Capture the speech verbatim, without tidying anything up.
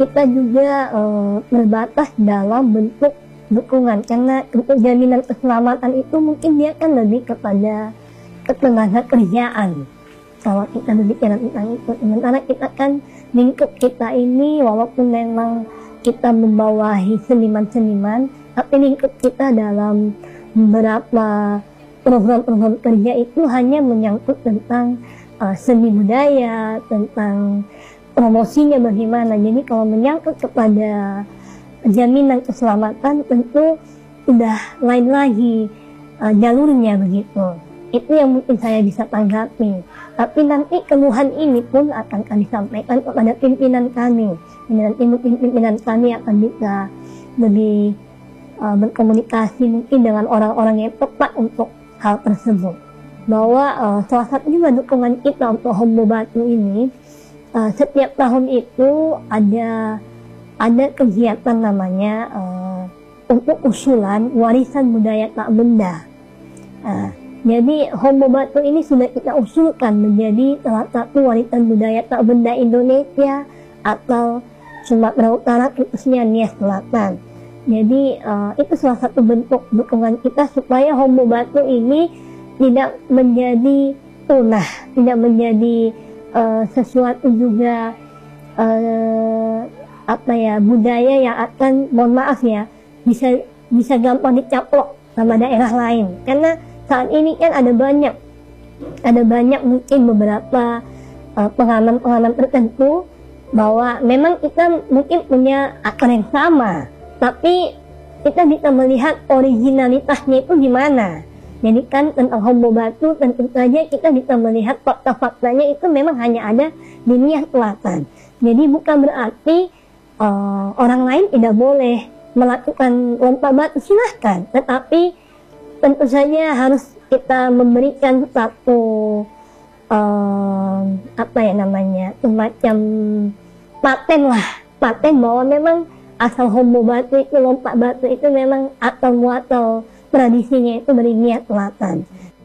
kita juga uh, terbatas dalam bentuk dukungan, karena untuk jaminan keselamatan itu mungkin dia kan lebih kepada ketenaga kerjaan kalau kita berbicara tentang itu. Sementara kita kan lingkup kita ini walaupun memang kita membawahi seniman-seniman, tapi lingkup kita dalam beberapa program-program kerja itu hanya menyangkut tentang uh, seni budaya, tentang promosinya bagaimana. Jadi kalau menyangkut kepada jaminan keselamatan tentu udah lain lagi uh, jalurnya begitu. Itu yang mungkin saya bisa tanggapi. Tapi nanti keluhan ini pun akan kami sampaikan kepada pimpinan kami. Nanti mungkin pimpinan kami akan bisa lebih uh, berkomunikasi mungkin dengan orang-orang yang tepat untuk hal tersebut. Bahwa uh, salah satu juga dukungan kita untuk Hombo Batu ini, uh, setiap tahun itu ada ada kegiatan namanya uh, untuk usulan warisan budaya tak benda. Uh, Jadi Hombo Batu ini sudah kita usulkan menjadi salah satu warisan budaya tak benda Indonesia atau Sumatera Utara, khususnya Nias Selatan. Jadi uh, itu salah satu bentuk dukungan kita supaya Hombo Batu ini tidak menjadi punah, tidak menjadi uh, sesuatu juga uh, apa ya budaya yang akan, mohon maaf ya, bisa bisa gampang dicaplok sama daerah lain. Karena saat ini kan ada banyak, ada banyak mungkin beberapa pengalaman-pengalaman uh, tertentu bahwa memang kita mungkin punya akar yang sama, tapi kita bisa melihat originalitasnya itu gimana. Jadi kan tentang Hombo Batu tentu saja kita bisa melihat fakta-faktanya itu memang hanya ada di Nias Selatan. Jadi bukan berarti uh, orang lain tidak boleh melakukan lompat batu, silahkan, tetapi tentu saja harus kita memberikan satu um, apa ya namanya, semacam paten lah, paten bahwa memang asal Hombo Batu itu, lompat batu itu memang atau muatal tradisinya itu dari Nias Selatan.